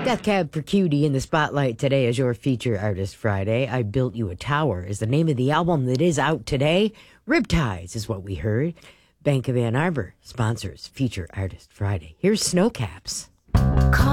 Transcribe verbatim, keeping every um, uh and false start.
Death Cab for Cutie in the spotlight today as your feature artist Friday. I Built You a Tower is the name of the album that is out today. Riptides is what we heard. Bank of Ann Arbor sponsors Feature Artist Friday. Here's Snowcaps. Call